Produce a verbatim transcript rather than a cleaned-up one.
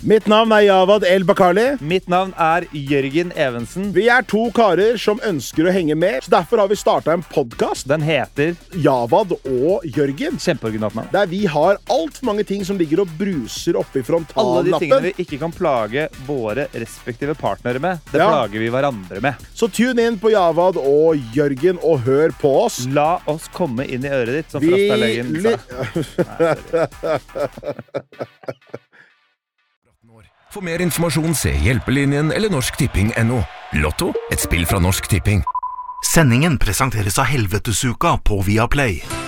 Mitt navn er Javad El Bakali. Mitt navn er Jørgen Evensen. Vi er to karer som ønsker å henge med, så derfor har vi startet en podcast. Den heter Javad og Jørgen. Kjempeoriginalt navn. Der vi har alt for mange ting som ligger og bruser oppe i frontallappen. Alle de tingene vi ikke kan plage våre respektive partnere med, det Ja. plager vi hverandre med. Så tune inn på Javad og Jørgen og hør på oss. La oss komme inn i øret ditt, som Vi Frostalegen sa. For mer informasjon se Hjelpelinjen eller Norsk Tipping punktum no. Lotto, et spill fra Norsk Tipping. Sendingen presenteres av Helvetesuka på Viaplay.